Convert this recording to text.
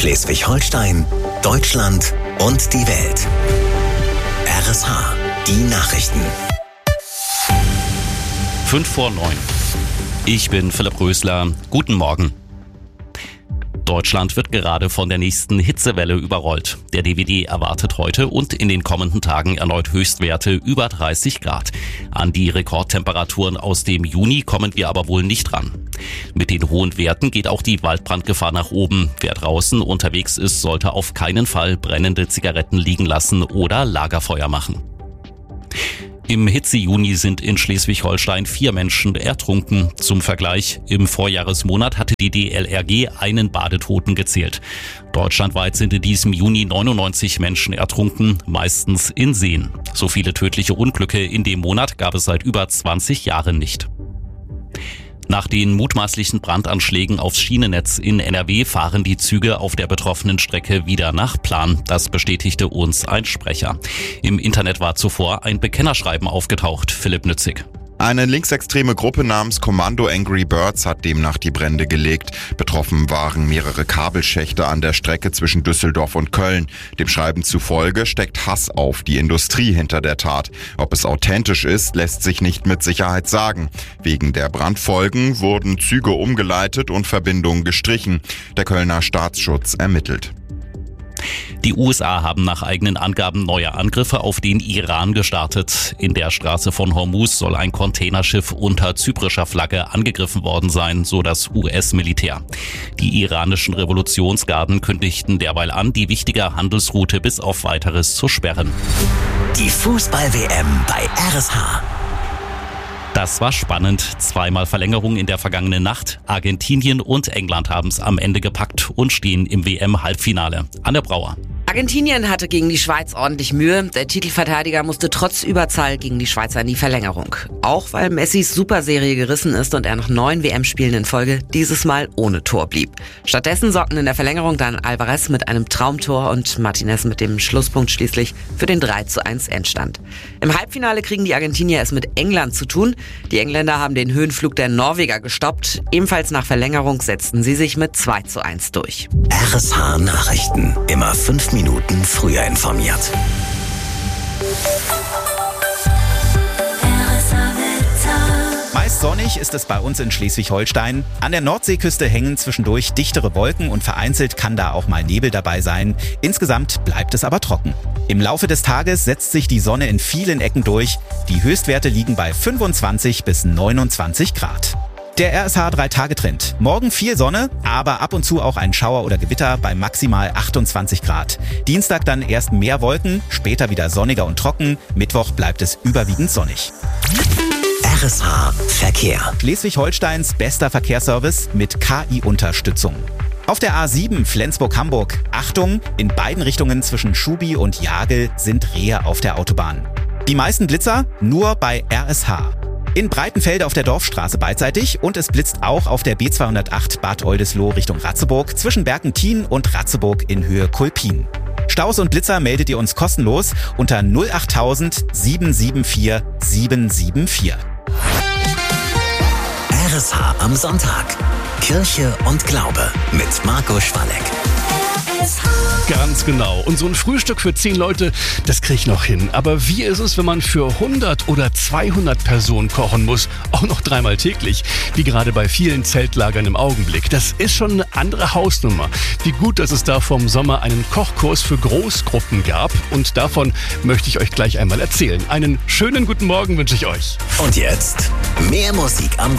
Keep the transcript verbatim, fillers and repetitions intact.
Schleswig-Holstein, Deutschland und die Welt. R S H, die Nachrichten. Fünf vor neun. Ich bin Philipp Rösler. Guten Morgen. Deutschland wird gerade von der nächsten Hitzewelle überrollt. Der D W D erwartet heute und in den kommenden Tagen erneut Höchstwerte über dreißig Grad. An die Rekordtemperaturen aus dem Juni kommen wir aber wohl nicht ran. Mit den hohen Werten geht auch die Waldbrandgefahr nach oben. Wer draußen unterwegs ist, sollte auf keinen Fall brennende Zigaretten liegen lassen oder Lagerfeuer machen. Im Hitze-Juni sind in Schleswig-Holstein vier Menschen ertrunken. Zum Vergleich, im Vorjahresmonat hatte die D L R G einen Badetoten gezählt. Deutschlandweit sind in diesem Juni neunundneunzig Menschen ertrunken, meistens in Seen. So viele tödliche Unglücke in dem Monat gab es seit über zwanzig Jahren nicht. Nach den mutmaßlichen Brandanschlägen aufs Schienennetz in N R W fahren die Züge auf der betroffenen Strecke wieder nach Plan. Das bestätigte uns ein Sprecher. Im Internet war zuvor ein Bekennerschreiben aufgetaucht. Philipp Nützig. Eine linksextreme Gruppe namens Kommando Angry Birds hat demnach die Brände gelegt. Betroffen waren mehrere Kabelschächte an der Strecke zwischen Düsseldorf und Köln. Dem Schreiben zufolge steckt Hass auf die Industrie hinter der Tat. Ob es authentisch ist, lässt sich nicht mit Sicherheit sagen. Wegen der Brandfolgen wurden Züge umgeleitet und Verbindungen gestrichen. Der Kölner Staatsschutz ermittelt. Die U S A haben nach eigenen Angaben neue Angriffe auf den Iran gestartet. In der Straße von Hormuz soll ein Containerschiff unter zyprischer Flagge angegriffen worden sein, so das U S-Militär. Die iranischen Revolutionsgarden kündigten derweil an, die wichtige Handelsroute bis auf Weiteres zu sperren. Die Fußball-W M bei R S H. Das war spannend. Zweimal Verlängerung in der vergangenen Nacht. Argentinien und England haben es am Ende gepackt und stehen im W M-Halbfinale. Anne Brauer. Argentinien hatte gegen die Schweiz ordentlich Mühe. Der Titelverteidiger musste trotz Überzahl gegen die Schweizer in die Verlängerung. Auch weil Messis Superserie gerissen ist und er nach neun W M-Spielen in Folge dieses Mal ohne Tor blieb. Stattdessen sorgten in der Verlängerung dann Alvarez mit einem Traumtor und Martinez mit dem Schlusspunkt schließlich für den drei zu eins Endstand. Im Halbfinale kriegen die Argentinier es mit England zu tun. Die Engländer haben den Höhenflug der Norweger gestoppt. Ebenfalls nach Verlängerung setzten sie sich mit zwei zu eins durch. R S H Nachrichten. Immer fünf Minuten früher informiert. Meist sonnig ist es bei uns in Schleswig-Holstein. An der Nordseeküste hängen zwischendurch dichtere Wolken und vereinzelt kann da auch mal Nebel dabei sein. Insgesamt bleibt es aber trocken. Im Laufe des Tages setzt sich die Sonne in vielen Ecken durch. Die Höchstwerte liegen bei fünfundzwanzig bis neunundzwanzig Grad. Der R S H drei Tage Trend. Morgen viel Sonne, aber ab und zu auch ein Schauer oder Gewitter bei maximal achtundzwanzig Grad. Dienstag dann erst mehr Wolken, später wieder sonniger und trocken. Mittwoch bleibt es überwiegend sonnig. R S H Verkehr. Schleswig-Holsteins bester Verkehrsservice mit K I-Unterstützung. Auf der A sieben Flensburg-Hamburg. Achtung, in beiden Richtungen zwischen Schubi und Jagel sind Rehe auf der Autobahn. Die meisten Blitzer nur bei R S H. In Breitenfelde auf der Dorfstraße beidseitig und es blitzt auch auf der B zweihundertacht Bad Oldesloe Richtung Ratzeburg zwischen Berkenthin und Ratzeburg in Höhe Kulpin. Staus und Blitzer meldet ihr uns kostenlos unter null achttausend sieben sieben vier sieben sieben vier. R S H am Sonntag. Kirche und Glaube mit Marco Schwalek. Ganz genau. Und so ein Frühstück für zehn Leute, das krieg ich noch hin. Aber wie ist es, wenn man für hundert oder zweihundert Personen kochen muss? Auch noch dreimal täglich. Wie gerade bei vielen Zeltlagern im Augenblick. Das ist schon eine andere Hausnummer. Wie gut, dass es da vom Sommer einen Kochkurs für Großgruppen gab. Und davon möchte ich euch gleich einmal erzählen. Einen schönen guten Morgen wünsche ich euch. Und jetzt mehr Musik am